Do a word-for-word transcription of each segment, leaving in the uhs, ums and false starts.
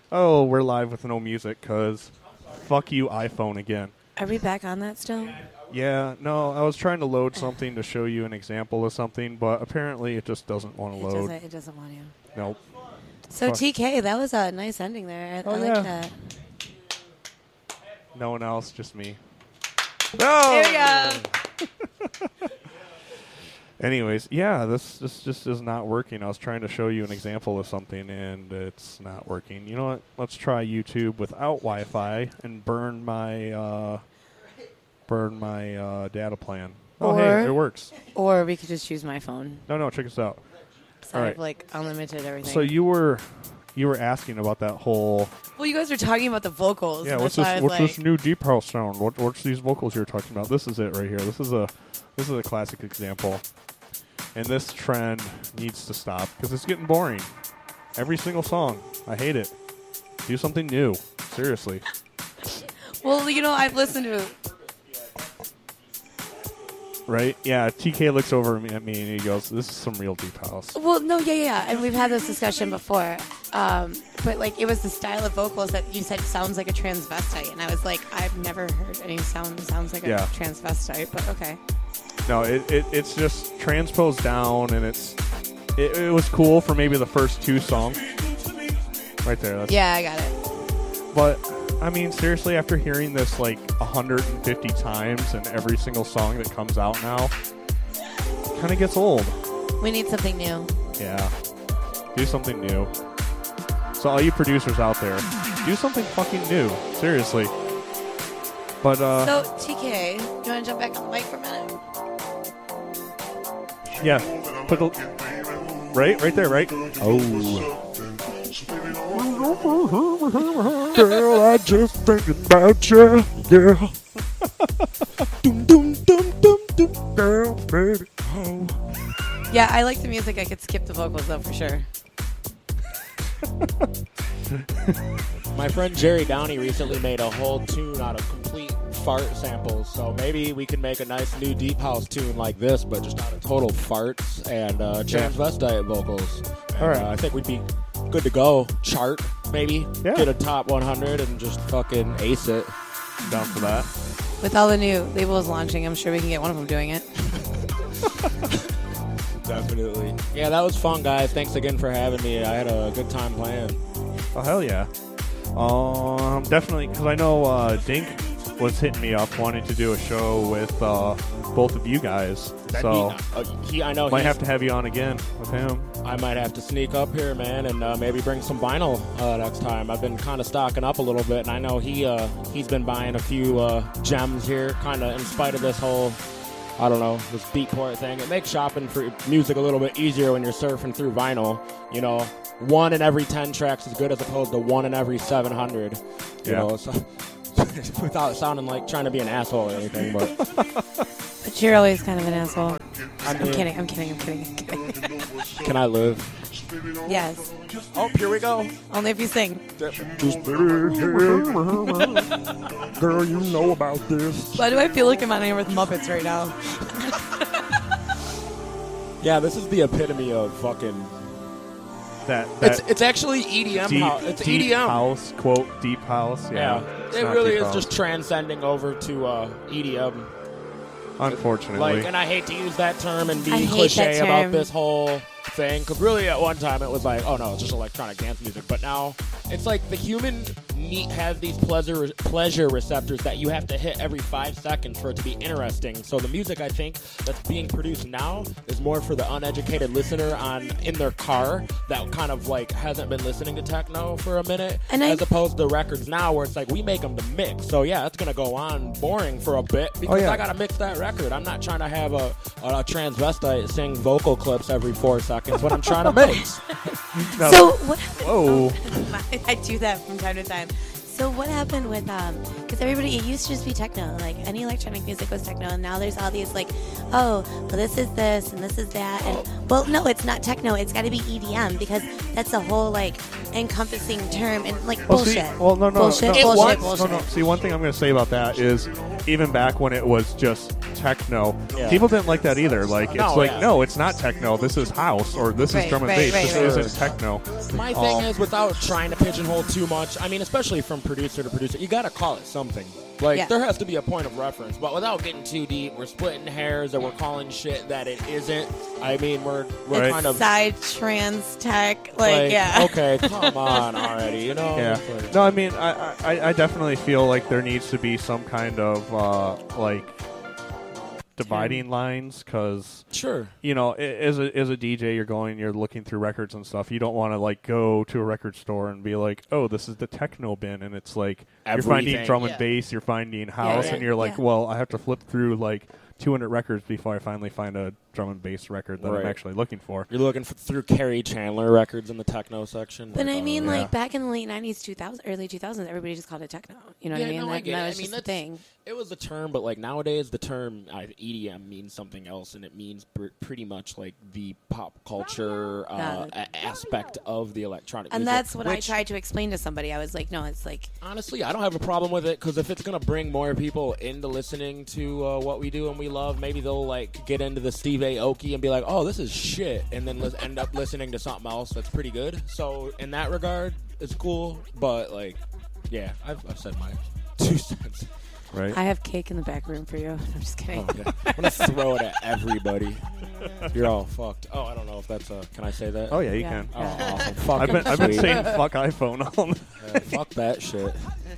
Oh, we're live with no music because fuck you, iPhone again. Are we back on that still? Yeah, no, I was trying to load something to show you an example of something, but apparently it just doesn't want to It load. doesn't, it doesn't want to. Nope. So Fuck. T K, that was a nice ending there. I, Oh, I like yeah. that. No one else, just me. There we go. Anyways, yeah, this this just is not working. I was trying to show you an example of something, and it's not working. You know what? Let's try YouTube without Wi-Fi and burn my uh, burn my uh, data plan. Oh, Or- hey, it works. Or we could just use my phone. No, no, check this out. So All I right. have like unlimited everything. So you were you were asking about that whole well, you guys were talking about the vocals. yeah. and What's that's this? why I was What's like, this new deep house sound? What, what's these vocals you're talking about? This is it right here. This is a this is a classic example. And this trend needs to stop because it's getting boring. Every single song. I hate it. Do something new. Seriously. Well, you know, I've listened to. Right? Yeah, T K looks over at me and he goes, this is some real deep house. Well, no, yeah, yeah, yeah, and we've had this discussion before. Um, but like, it was the style of vocals that you said sounds like a transvestite, and I was like, I've never heard any sound that sounds like a Yeah. transvestite. But okay. No, it, it it's just transposed down and it's it, it was cool for maybe the first two songs. Right there. That's, Yeah, I got it. But I mean, seriously, after hearing this like one hundred fifty times in every single song that comes out now, it kind of gets old. We need something new. Yeah. Do something new. So all you producers out there, do something fucking new. Seriously. But uh So T K, you want to jump back on the mic for a minute? yeah, put the right, right there, right? Oh. Girl, I just thinking about you, yeah. Dum dum dum dum dum, girl, baby. Oh. Yeah, I like the music. I could skip the vocals though for sure. My friend Jerry Downey recently made a whole tune out of complete fart samples, so maybe we can make a nice new deep house tune like this, but just out of total farts and uh, transvestite vocals. And, All right. uh, I think we'd be good to go. Chart, maybe. Yeah. Get a top one hundred and just fucking ace it. Down for that. With all the new labels launching, I'm sure we can get one of them doing it. Definitely. Yeah, that was fun, guys. Thanks again for having me. I had a good time playing. Oh, hell yeah. Um, definitely, because I know uh, Dink was hitting me up wanting to do a show with uh, both of you guys. That'd so be, uh, he, I know might he's- have to have you on again with him. I might have to sneak up here, man, and uh, maybe bring some vinyl uh, next time. I've been kind of stocking up a little bit, and I know he uh, he's been buying a few uh, gems here, kind of in spite of this whole, I don't know, this Beatport thing. It makes shopping for music a little bit easier when you're surfing through vinyl. You know, one in every ten tracks is good as opposed to one in every seven hundred. You Yeah. know, so, without sounding like trying to be an asshole or anything, but But you're always kind of an asshole. I I'm mean, kidding. I'm kidding. I'm kidding. I'm kidding. can I live? Yes. Oh, here we go. Only if you sing. Just girl, girl, you know about this. Why do I feel like I'm on air with Muppets right now? Yeah, this is the epitome of fucking. That, that It's it's actually E D M. deep, house. It's deep E D M. house, quote, deep house. Yeah. Yeah, It's it not really deep is house. just transcending over to uh, E D M. Unfortunately. Like, and I hate to use that term and be I hate cliche that about term. this whole thing, because really at one time it was like, oh no, it's just electronic dance music. But now it's like the human need has these pleasure pleasure receptors that you have to hit every five seconds for it to be interesting. So the music, I think, that's being produced now is more for the uneducated listener on in their car that kind of like hasn't been listening to techno for a minute, And I- as opposed to records now where it's like we make them to mix. So yeah, it's gonna go on boring for a bit because Oh, yeah. I gotta mix that record. I'm not trying to have a, a, a transvestite sing vocal clips every four seconds when I'm trying to mix. No. So what? Whoa. I do that from time to time. So what happened with um? because everybody, it used to just be techno. Like, any electronic music was techno, and now there's all these, like, oh, well, this is this, and this is that. And, well, no, it's not techno. It's got to be E D M, because that's a whole, like, encompassing term, and, like, Well, bullshit. see, well, no, no, bullshit, no, bullshit, no, bullshit. no, no. See, one thing I'm going to say about that is, even back when it was just techno, Yeah. people didn't like that either. Like, it's No, like, yeah. no, it's not techno. This is house, or this Right, is drum and right, bass. right, this right. isn't techno. My thing Um, is, without trying to pigeonhole too much, I mean, especially from producer to producer, you got to call it something. Like, Yeah. there has to be a point of reference, but without getting too deep, we're splitting hairs or we're calling shit that it isn't. I mean, we're we're Right. kind of Side trans tech, like, yeah. Okay, come on already, you know? Yeah. It's like- No, I mean, I, I, I definitely feel like there needs to be some kind of, uh, like, dividing lines, because, Sure. you know, i- as a, as a D J, you're going, you're looking through records and stuff. You don't want to, like, go to a record store and be like, oh, this is the techno bin, and it's like, you're finding Everything. drum and Yeah. bass, you're finding house, yeah, and you're like, yeah. well, I have to flip through, like, two hundred records before I finally find a drum and bass record that I'm Right. actually looking for. You're looking for, through Carrie Chandler records in the techno section. But like, I mean, oh, yeah. like, back in the late nineties, two thousand, early two thousands, everybody just called it techno. You know what Yeah, I mean? no, I that, get that it. was I mean, just the that's- thing. It was a term, but like nowadays, the term uh, E D M means something else, and it means pr- pretty much like the pop culture uh, Yeah. a- aspect of the electronic And music. that's what I which, tried to explain to somebody. I was like, no, it's like, Honestly, I don't have a problem with it because if it's gonna bring more people into listening to uh, what we do and we love, maybe they'll like get into the Steve Aoki and be like, "Oh, this is shit," and then lis- end up listening to something else that's pretty good. So in that regard, it's cool. But like, yeah, I've, I've said my two cents. Right? I have cake in the back room for you. I'm just kidding. Oh, okay. I'm gonna throw it at everybody. You're all fucked. Oh, I don't know if that's a. Can I say that? oh, yeah, you Yeah. can. Oh, Yeah. awesome. Fuck I've been, I've been sweet. saying fuck iPhone all Yeah, fuck that shit.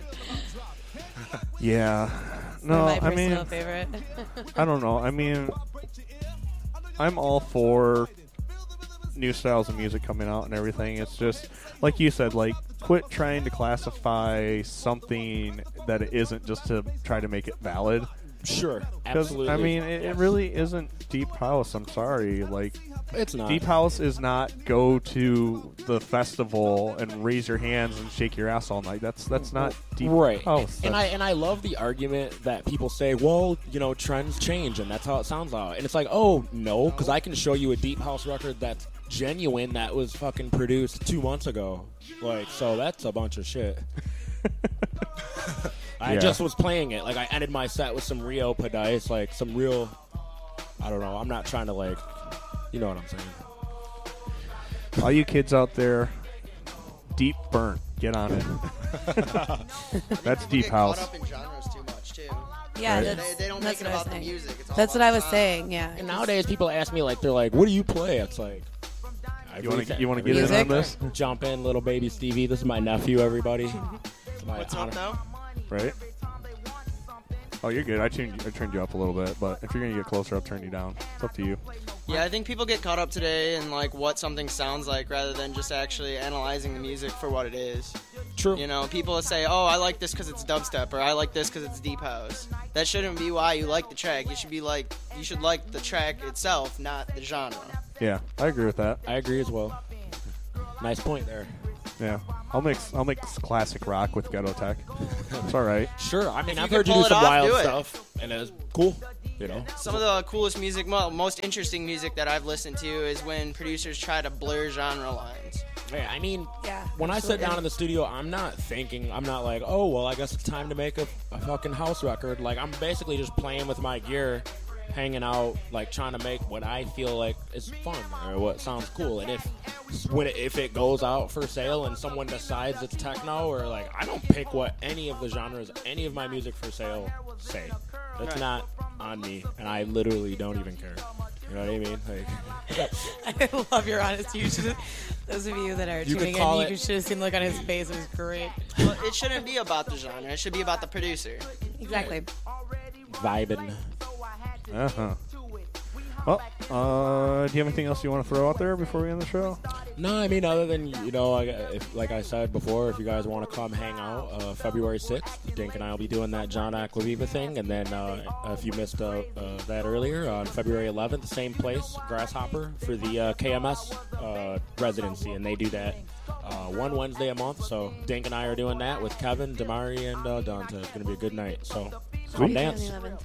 Yeah. No, My I personal mean, favorite. I don't know. I mean, I'm all for new styles of music coming out and everything. It's just, like you said, like, quit trying to classify something that it isn't just to try to make it valid. Sure, Because, absolutely. I mean, it, it really isn't deep house. I'm sorry. Like, it's not. deep house is not go to the festival and raise your hands and shake your ass all night. That's that's not deep Right. house. And I That's- and I love the argument that people say, well, you know, trends change and that's how it sounds out. And it's like, oh, no, because I can show you a deep house record that's genuine that was fucking produced two months ago. Like, so that's a bunch of shit. I Yeah. just was playing it. Like, I ended my set with some Rio Padice, like some real, I don't know, I'm not trying to, like, you know what I'm saying. all you kids out there, deep burnt. Get on it. That's deep Get house. caught up in genres too much too. Yeah, Right. that's, They, they don't that's make it what I was about the saying. music. It's all That's what about I was the saying, yeah. And nowadays, people ask me, like, they're like, what do you play? It's like, You want to you want to get Music? in on this, Jump in, little baby Stevie. This is my nephew, everybody. It's my What's honor. up now? right? Oh, you're good. I tuned I turned you up a little bit, but if you're gonna get closer, I'll turn you down. It's up to you. Yeah, I think people get caught up today in like what something sounds like rather than just actually analyzing the music for what it is. True. You know, people say, "Oh, I like this because it's dubstep," or "I like this because it's deep house." That shouldn't be why you like the track. You should be like, you should like the track itself, not the genre. Yeah, I agree with that. I agree as well. Nice point there. Yeah, I'll mix I'll mix classic rock with ghetto tech. It's all right. Sure. I mean, If you I've can heard you pull do it some off, wild do it. stuff, and it's cool. You know. Some of the coolest music, well, most interesting music that I've listened to is when producers try to blur genre lines. Yeah. I mean, Yeah, when I sit absolutely. down in the studio, I'm not thinking. I'm not like, oh, well, I guess it's time to make a, a fucking house record. Like, I'm basically just playing with my gear, hanging out, like trying to make what I feel like is fun or what sounds cool. And if when it, if it goes out for sale and someone decides it's techno or like, I don't pick what any of the genres, any of my music for sale say. That's Right. not on me, and I literally don't even care. You know what I mean? Like, I love your honesty. You should, those of you that are You could tuning call in, it- you should have seen the look on his face. It was great. Well, it shouldn't be about the genre. It should be about the producer. Exactly. vibing. Uh huh. Well, uh, do you have anything else you want to throw out there before we end the show? No, I mean, other than, you know, like, if, like I said before, if you guys want to come hang out, uh, February sixth, Dink and I will be doing that John Aquaviva thing. And then uh, if you missed uh, uh, that earlier, on February eleventh, same place, Grasshopper, for the uh, K M S uh, residency. And they do that uh, one Wednesday a month. So Dink and I are doing that with Kevin, Damari, and uh, Dante. It's going to be a good night. So come Sweet. dance.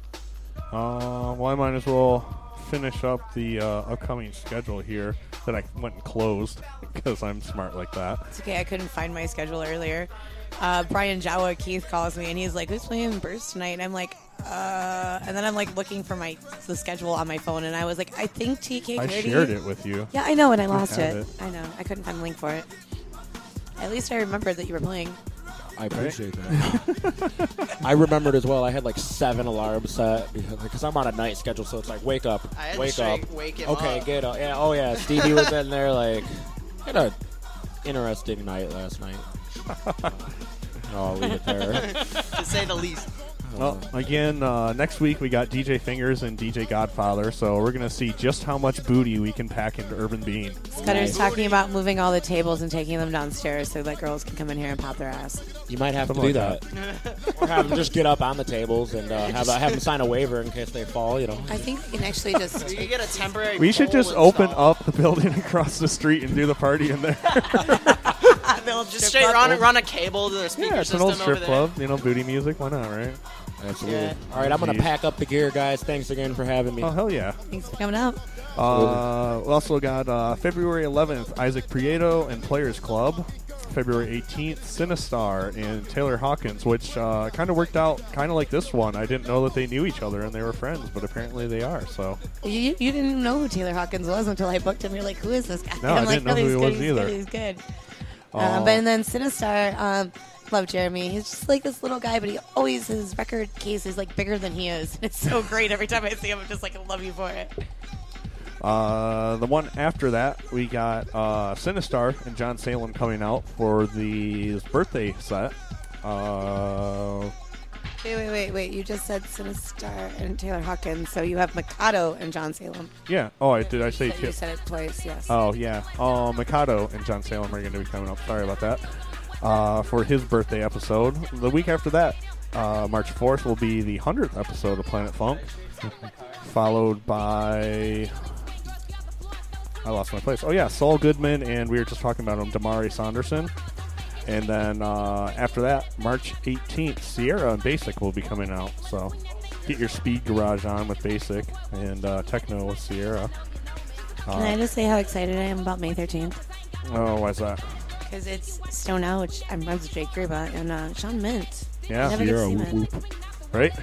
Uh, well, I might as well finish up the uh, upcoming schedule here that I went and closed because I'm smart like that. It's okay. I couldn't find my schedule earlier. Uh, Brian Jawa Keith calls me and he's like, "Who's playing Burst tonight?" And I'm like, "Uh," and then I'm like looking for my the schedule on my phone, and I was like, "I think T K I thirty." shared it with you. Yeah, I know, and I lost had it. it. I know. I couldn't find the link for it. At least I remembered that you were playing. I appreciate that. I remembered as well. I had like seven alarms set because I'm on a night schedule, so it's like wake up, I had to wake straight up, wake him okay, up. get up. Yeah, oh yeah, Stevie was in there. Like, had a interesting night last night. Uh, I'll leave it there. To say the least. Well, again, uh, next week we got D J Fingers and D J Godfather, so we're going to see just how much booty we can pack into Urban Bean. Scudder's talking about moving all the tables and taking them downstairs so that girls can come in here and pop their ass. You might have Something to do like that, or have them just get up on the tables and uh, have have them sign a waiver in case they fall. You know. I think we can actually just. You can get a temporary. We should pole just open installed. up the building across the street and do the party in there. Just straight run, run a cable to the speaker Yeah, it's an system old strip over there. club. You know, booty music. Why not, right? Absolutely. Yeah. All right, I'm gonna Jeez. pack up the gear, guys. Thanks again for having me. Oh, hell yeah. Thanks for coming out. Uh, we also got uh, February eleventh, Isaac Prieto and Players Club. February eighteenth, Sinistar and Taylor Hawkins, which uh, kind of worked out kind of like this one. I didn't know that they knew each other and they were friends, but apparently they are. So You, you didn't know who Taylor Hawkins was until I booked him. You're like, who is this guy? No, I I'm like, didn't know oh, who he's he good, was he's either. Good, he's good. Oh. Uh, but and then Sinistar, um, love Jeremy. He's just like this little guy, but he always his record case is like bigger than he is. It's so great every time I see him. I'm just like, I love you for it. Uh, the one after that, we got uh, Sinistar and John Salem coming out for the birthday set. Uh, Wait, wait, wait, wait. You just said Sinistar and Taylor Hawkins, so you have Mikado and John Salem. yeah. Oh, I, did I say You two? said it twice, yes. Oh, yeah. Uh, Mikado and John Salem are going to be coming up. Sorry about that. Uh, for his birthday episode. The week after that, uh, March fourth, will be the hundredth episode of Planet Funk. Followed by... I lost my place. Oh, yeah, Saul Goodman, and we were just talking about him, Damari Saunderson. And then uh, after that, March eighteenth, Sierra and Basic will be coming out. So get your speed garage on with Basic and uh, techno with Sierra. Uh, Can I just say how excited I am about May thirteenth? oh, why's that? Because it's Stone Ouch. I'm friends with Jake Greba and uh, Sean Mint. Yeah, Never get to see Sierra, Mint. whoop, right?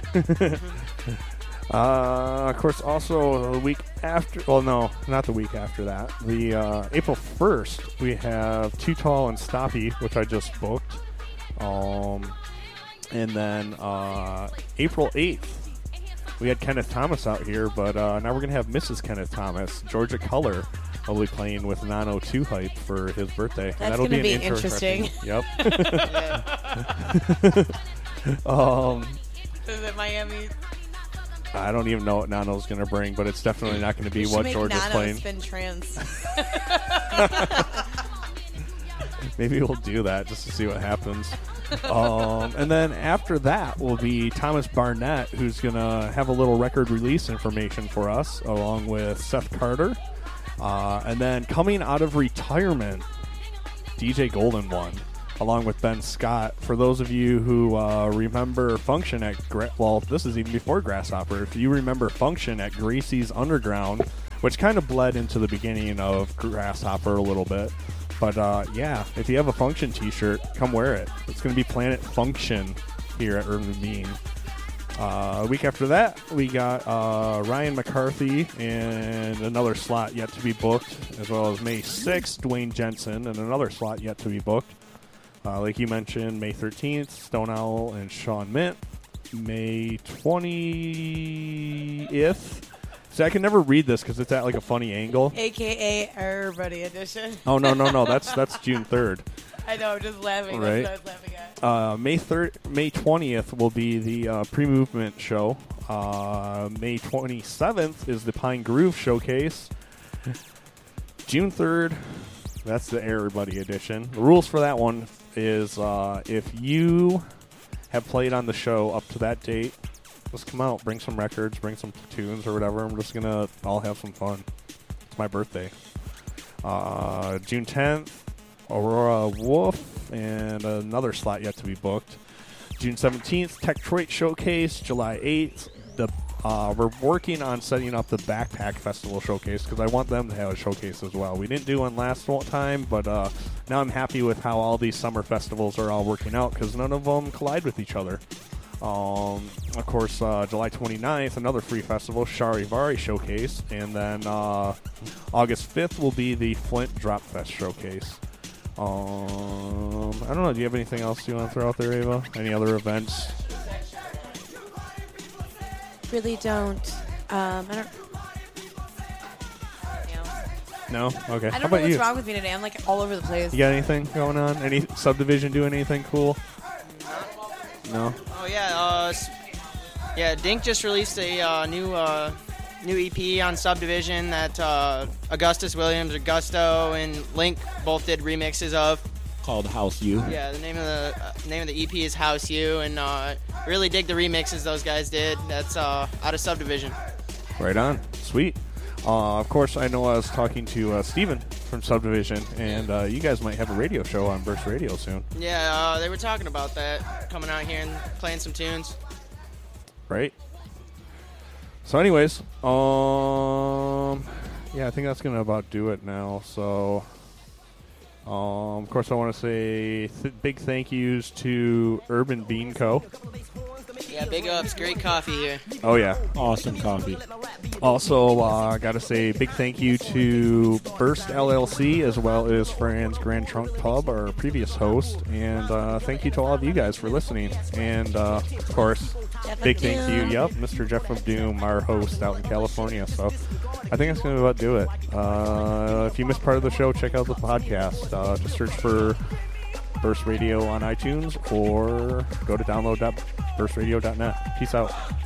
uh, of course, also the week after, well, no, not the week after that. The uh, April first, we have Too Tall and Stoppy, which I just booked. Um, and then uh, April eighth, we had Kenneth Thomas out here, but uh, now we're going to have Missus Kenneth Thomas. Georgia Color will be playing with Nano two Hype for his birthday. That's and that'll gonna be, an be interesting. Yep. Yeah. um, Is it Miami? I don't even know what Nano's going to bring, but it's definitely not going to be You should what make Georgia's Nano playing. spin trance. Maybe we'll do that just to see what happens. um, and then after that will be Thomas Barnett, who's going to have a little record release information for us, along with Seth Carter. Uh, and then coming out of retirement, D J Golden One, along with Ben Scott. For those of you who uh, remember Function at, Gra- well, this is even before Grasshopper. If you remember Function at Gracie's Underground, which kind of bled into the beginning of Grasshopper a little bit. But uh, yeah, if you have a Function t-shirt, come wear it. It's going to be Planet Function here at Urban Bean. Uh, a week after that, we got uh, Ryan McCarthy and another slot yet to be booked, as well as May sixth, Dwayne Jensen, and another slot yet to be booked. Uh, like you mentioned, May thirteenth, Stone Owl and Sean Mint. May twentieth. See, I can never read this because it's at like a funny angle. A K A Everybody Edition. Oh, no, no, no. That's that's June third. I know, I'm just laughing. Right. That's what I was laughing at. Uh, May third, May twentieth will be the uh, pre-movement show. Uh, May twenty-seventh is the Pine Groove Showcase. June third, that's the Everybody edition. The rules for that one is uh, if you have played on the show up to that date, just come out, bring some records, bring some tunes or whatever. I'm just gonna all have some fun. It's my birthday. Uh, June tenth. Aurora Wolf, and another slot yet to be booked. June seventeenth, Techtroid Showcase. July eighth, the uh, we're working on setting up the Backpack Festival Showcase because I want them to have a showcase as well. We didn't do one last time, but uh, now I'm happy with how all these summer festivals are all working out because none of them collide with each other. Um, of course, uh, July twenty-ninth, another free festival, Charivari Showcase, and then uh, August fifth will be the Flint Drop Fest Showcase. Um, I don't know. Do you have anything else you want to throw out there, Ava? Any other events? Really don't. Um, I don't. No? Okay. I How don't know about what's you? wrong with me today. I'm like all over the place. You got anything going on? Any subdivision doing anything cool? No? Oh yeah, uh, s- yeah. Dink just released a uh, new uh, new E P on Subdivision that uh, Augustus Williams, Augusto, and Link both did remixes of. Called House U. Yeah, the name of the uh, name of the E P is House U, and uh, really dig the remixes those guys did. That's uh, out of Subdivision. Right on. Sweet. Uh, of course, I know I was talking to uh, Steven from Subdivision, and uh, you guys might have a radio show on Burst Radio soon, Yeah, uh, they were talking about that, coming out here and playing some tunes. right? So anyways, um, yeah, I think that's going to about do it now. So, um, of course, I want to say th- big thank yous to Urban Bean Co. Yeah, big ups, great coffee here. Oh, yeah. Awesome coffee. Also, I uh, got to say big thank you to Burst L L C as well as Fran's Grand Trunk Pub, our previous host. And uh, thank you to all of you guys for listening. And, uh, of course, Jeff big of thank you, Doom. yep, Mister Jeff of Doom, our host out in California. So I think that's going to about do it. Uh, if you missed part of the show, check out the podcast. Uh, just search for Burst Radio on iTunes or go to download dot burst radio dot net. Peace out.